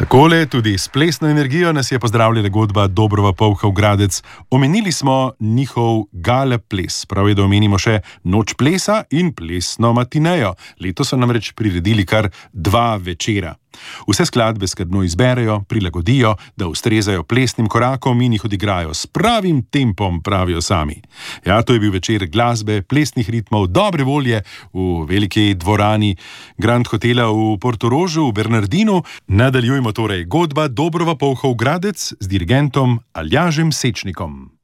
Takole, tudi s plesno energijo nas je pozdravljala godba Dobrova Polha v Gradec. Omenili smo njihov gala ples, prav je, da omenimo še Noč plesa in plesno matinejo. Letos so namreč priredili kar 2 večera. Vse skladbe skrbno izberejo, prilagodijo, da ustrezajo plesnim korakom in jih odigrajo s pravim tempom, pravijo sami. Ja, to je bil večer glasbe, plesnih ritmov, dobre volje v veliki dvorani Grand Hotela v Portorožu, v Bernardinu. Nadaljujemo torej godba Dobrova Polha v Gradec z dirigentom Aljažem Sečnikom.